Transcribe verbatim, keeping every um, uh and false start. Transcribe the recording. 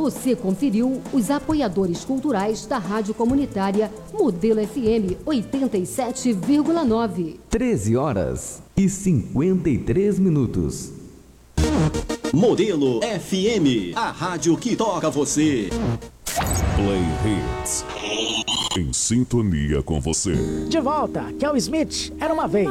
Você conferiu os apoiadores culturais da Rádio Comunitária Modelo F M oitenta e sete vírgula nove. treze horas e cinquenta e três minutos. Modelo F M, a rádio que toca você. Play Hits. Em sintonia com você. De volta, Kel Smith, Era Uma Vez.